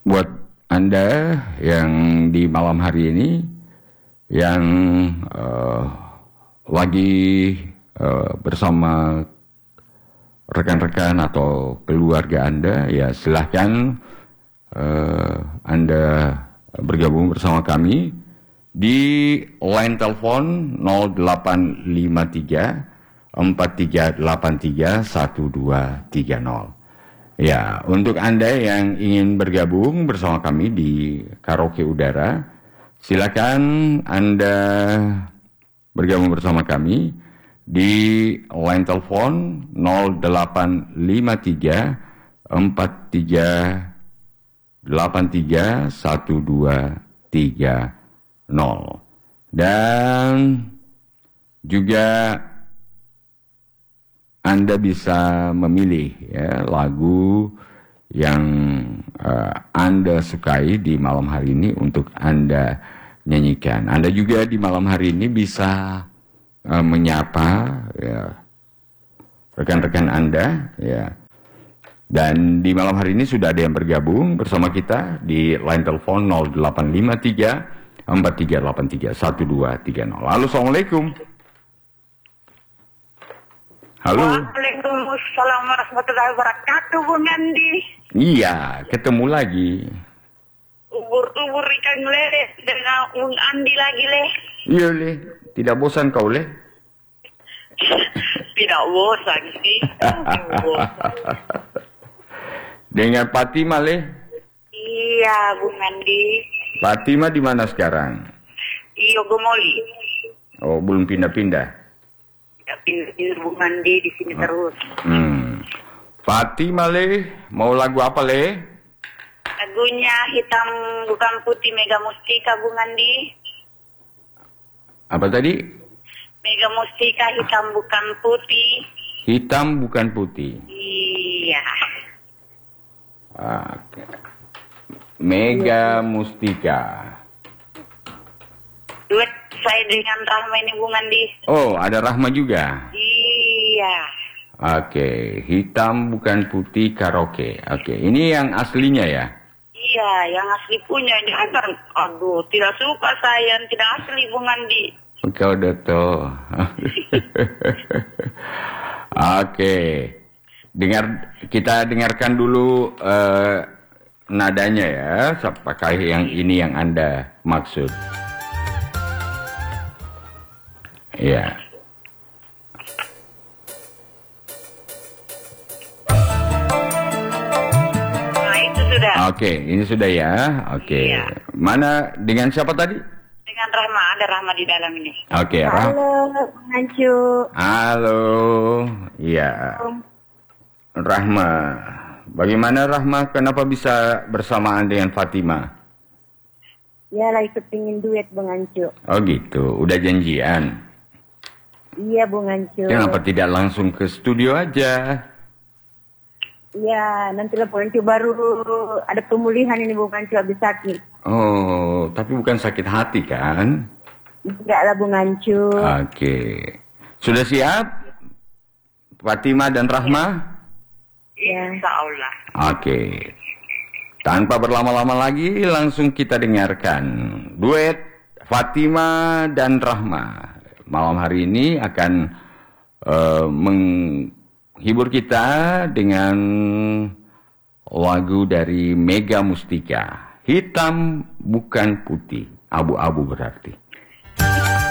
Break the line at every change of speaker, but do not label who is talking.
buat Anda yang di malam hari ini yang lagi bersama rekan-rekan atau keluarga Anda, ya silahkan Anda bergabung bersama kami di line telepon 0853 4383 1230. Ya, untuk Anda yang ingin bergabung bersama kami di Karaoke Udara, silakan Anda bergabung bersama kami di line telepon 0853 4383 1230. Dan juga Anda bisa memilih ya, lagu yang Anda sukai di malam hari ini untuk Anda nyanyikan. Anda juga di malam hari ini bisa menyapa ya, rekan-rekan Anda ya. Dan di malam hari ini sudah ada yang bergabung bersama kita di line telepon 0853 4383 1230. Halo, assalamualaikum. Halo.
Waalaikumsalam warahmatullahi wabarakatuh, Bung Andi.
Iya, ketemu lagi.
Ubur-ubur ikan lele dengan Bung Andi lagi, Le.
Iya, Le. Tidak bosan kau, Le?
Tidak bosan sih.
Dengan Fatima, Le?
Iya, Bung Andi.
Fatima di mana sekarang?
Iyo, Gomoli.
Oh, belum pindah-pindah.
Pindah Bung Andi di sini terus.
Fatima, Le, mau lagu apa, Le?
Lagunya Hitam Bukan Putih Mega Mustika, Bung Andi.
Apa tadi?
Mega Mustika Hitam Bukan Putih.
Hitam Bukan Putih.
Iya.
Oke. Mega Mustika.
Duet saya dengan Rahma ini, Bung Andi.
Oh, ada Rahma juga.
Iya.
Oke, Hitam Bukan Putih karaoke. Oke, ini yang aslinya ya?
Iya, yang asli punya ini agar. Aduh, tidak suka saya yang tidak asli, Bung Andi.
Kau udah tahu. Oke, kita dengarkan dulu nadanya ya. Apakah yang ini yang Anda maksud? Ya.
Nah, itu sudah.
Oke, ini sudah ya. Oke.
Iya.
Mana dengan siapa tadi?
Dengan Rahma, ada Rahma di dalam ini.
Oke,
Halo, Bang Ancu.
Halo. Iya. Rahma. Bagaimana Rahma? Kenapa bisa bersamaan dengan Fatima?
Ya lagi kepingin duet Bang Ancu.
Oh gitu. Udah janjian.
Iya Bang Ancu.
Kenapa tidak langsung ke studio aja?
Iya, nanti lah Bang Ancu baru ada pemulihan ini Bang Ancu habis sakit.
Oh, tapi bukan sakit hati kan?
Enggak lah Bang Ancu.
Oke. Sudah siap? Fatima dan Rahma?
Ya.
Insya Allah.
Oke. Tanpa berlama-lama lagi, langsung kita dengarkan duet Fatima dan Rahma. Malam hari ini akan menghibur kita dengan lagu dari Mega Mustika. Hitam Bukan Putih. Abu-abu berarti.